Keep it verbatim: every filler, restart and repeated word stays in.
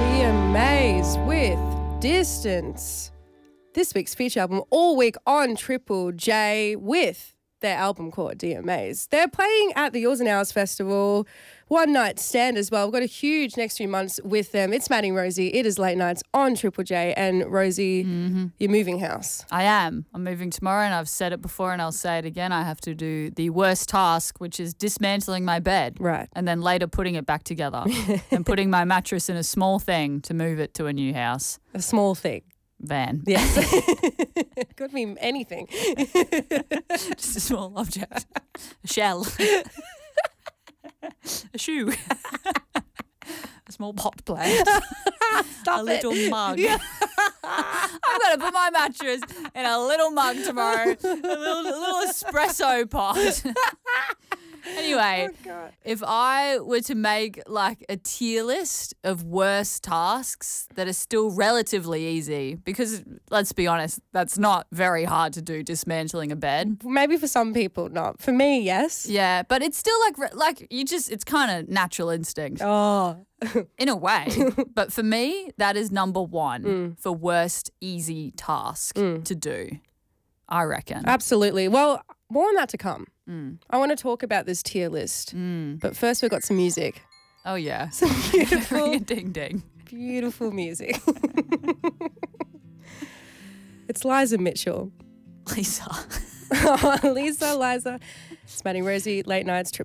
Dear Maze with Distance. This week's feature album all week on Triple J with their album called Dear Maze. They're playing at the Yours and Ours Festival, one night stand as well. We've got a huge next few months with them. It's Maddie and Rosie. It is late nights on Triple J. And Rosie, mm-hmm. you're moving house. I am. I'm moving tomorrow, and I've said it before and I'll say it again. I have to do the worst task, which is dismantling my bed. Right. And then later putting it back together and putting my mattress in a small thing to move it to a new house. A small thing. Van. Yes. Could be anything. Just a small object. A shell. A shoe. A small pot plant. Stop a it. little mug. Yeah. I'm going to put my mattress in a little mug tomorrow. A little, a little espresso pot. Anyway, Oh, God. if I were to make like a tier list of worst tasks that are still relatively easy, because let's be honest, that's not very hard to do, dismantling a bed. Maybe for some people not. For me, yes. Yeah, but it's still like re- like you just it's kind of natural instinct Oh. in a way. But for me, that is number one Mm. for worst easy task Mm. to do, I reckon. Absolutely. Well, more on that to come. Mm. I want to talk about this tier list. Mm. But first, we've got some music. Oh yeah, Some beautiful, ding ding. beautiful music. It's Liza Mitchell. Lisa. Lisa, Liza. It's Maddie and Rosie, late nights.